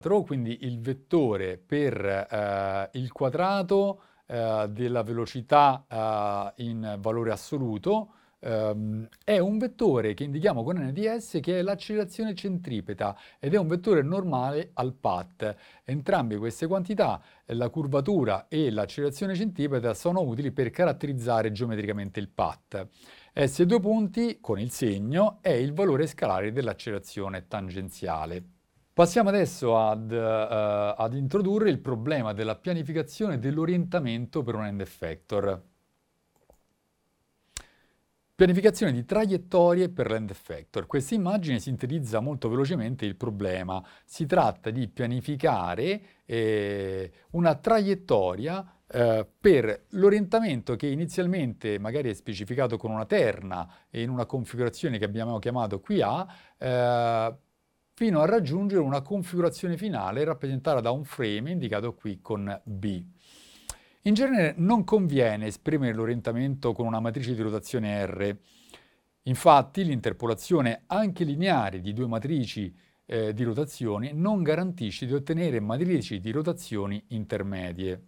quindi il vettore per il quadrato della velocità in valore assoluto, è un vettore che indichiamo con n di s che è l'accelerazione centripeta ed è un vettore normale al path. Entrambe queste quantità, la curvatura e l'accelerazione centripeta, sono utili per caratterizzare geometricamente il path. S2 punti con il segno è il valore scalare dell'accelerazione tangenziale. Passiamo adesso ad introdurre il problema della pianificazione dell'orientamento per un end effector. Pianificazione di traiettorie per l'end effector. Questa immagine sintetizza molto velocemente il problema. Si tratta di pianificare una traiettoria per l'orientamento che inizialmente magari è specificato con una terna e in una configurazione che abbiamo chiamato qui A, fino a raggiungere una configurazione finale rappresentata da un frame indicato qui con B. In genere non conviene esprimere l'orientamento con una matrice di rotazione R. Infatti l'interpolazione anche lineare di due matrici di rotazioni non garantisce di ottenere matrici di rotazioni intermedie.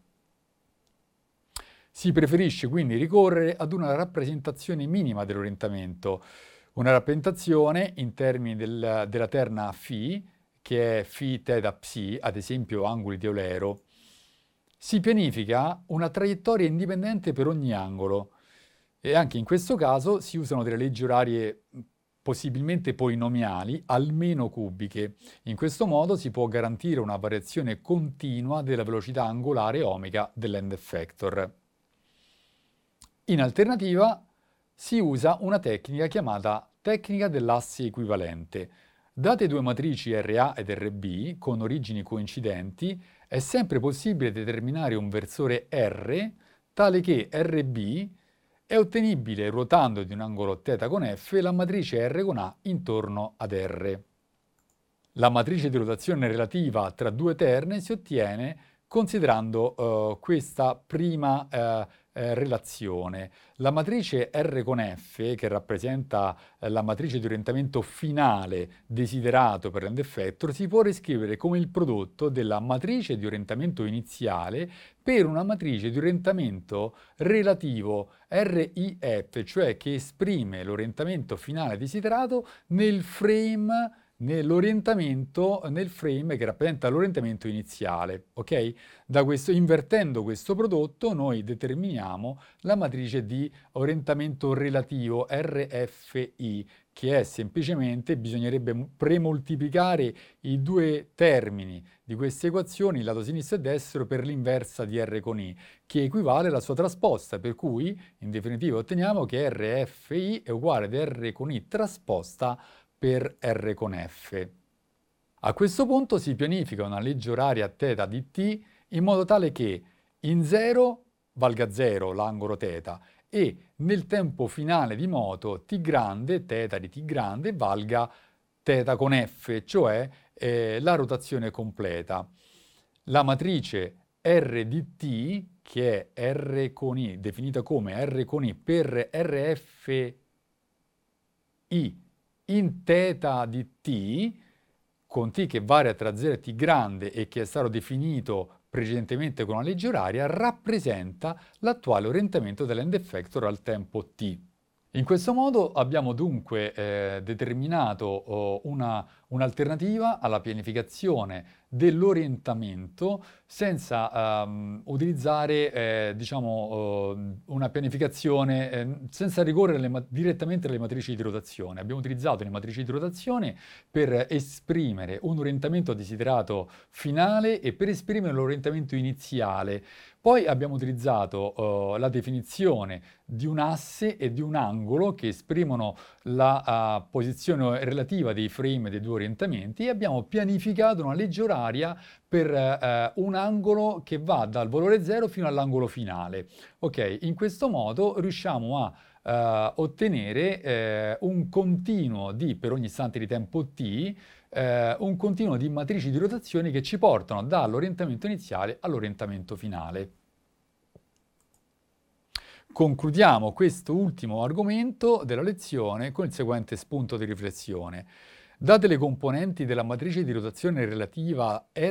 Si preferisce quindi ricorrere ad una rappresentazione minima dell'orientamento, una rappresentazione in termini della terna φ, che è φ θ psi, ad esempio angoli di Eulero. Si pianifica una traiettoria indipendente per ogni angolo e anche in questo caso si usano delle leggi orarie possibilmente polinomiali, almeno cubiche. In questo modo si può garantire una variazione continua della velocità angolare omica dell'end effector. In alternativa si usa una tecnica chiamata tecnica dell'asse equivalente. Date due matrici RA ed RB con origini coincidenti, è sempre possibile determinare un versore R tale che RB è ottenibile ruotando di un angolo θ con F la matrice R con A intorno ad R. La matrice di rotazione relativa tra due terne si ottiene considerando questa prima relazione. La matrice R con F, che rappresenta la matrice di orientamento finale desiderato per l'end effector, si può riscrivere come il prodotto della matrice di orientamento iniziale per una matrice di orientamento relativo RIF, cioè che esprime l'orientamento finale desiderato nel frame nel frame che rappresenta l'orientamento iniziale, ok? Invertendo questo prodotto noi determiniamo la matrice di orientamento relativo RFI, che è semplicemente, bisognerebbe premoltiplicare i due termini di queste equazioni, il lato sinistro e destro, per l'inversa di R con I, che equivale alla sua trasposta, per cui in definitiva otteniamo che RFI è uguale ad R con I trasposta per R con F. A questo punto si pianifica una legge oraria θ di t in modo tale che in 0 valga 0 l'angolo θ e nel tempo finale di moto t grande, θ di t grande, valga θ con F, cioè la rotazione completa. La matrice R di t, che è R con I, definita come R con I per RFI in θ di t, con t che varia tra 0 e t grande e che è stato definito precedentemente con una legge oraria, rappresenta l'attuale orientamento dell'end effector al tempo t. In questo modo abbiamo dunque determinato un'alternativa alla pianificazione dell'orientamento senza utilizzare una pianificazione, senza ricorrere direttamente alle matrici di rotazione. Abbiamo utilizzato le matrici di rotazione per esprimere un orientamento desiderato finale e per esprimere l'orientamento iniziale. Poi abbiamo utilizzato la definizione di un asse e di un angolo che esprimono la posizione relativa dei frame dei due orientamenti e abbiamo pianificato una legge oraria per un angolo che va dal valore 0 fino all'angolo finale. Ok, in questo modo riusciamo a ottenere un continuo per ogni istante di tempo t, un continuo di matrici di rotazione che ci portano dall'orientamento iniziale all'orientamento finale. Concludiamo questo ultimo argomento della lezione con il seguente spunto di riflessione. Date le componenti della matrice di rotazione relativa